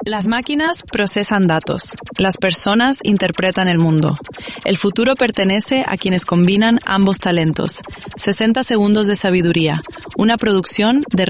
Las máquinas procesan datos, las personas interpretan el mundo. El futuro pertenece a quienes combinan ambos talentos. 60 segundos de sabiduría, una producción de